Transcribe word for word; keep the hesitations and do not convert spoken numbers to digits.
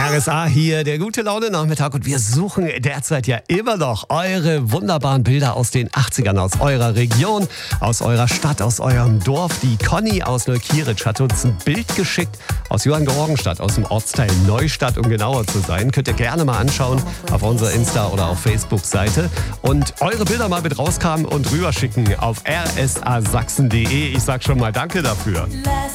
R S A hier, der gute Laune Nachmittag, und wir suchen derzeit ja immer noch eure wunderbaren Bilder aus den achtzigern, aus eurer Region, aus eurer Stadt, aus eurem Dorf. Die Conny aus Neukirch hat uns ein Bild geschickt aus Johanngeorgenstadt, aus dem Ortsteil Neustadt, um genauer zu sein. Könnt ihr gerne mal anschauen auf unserer Insta- oder auf Facebook-Seite und eure Bilder mal mit rauskamen und rüberschicken auf r s a sachsen punkt d e. Ich sag schon mal danke dafür.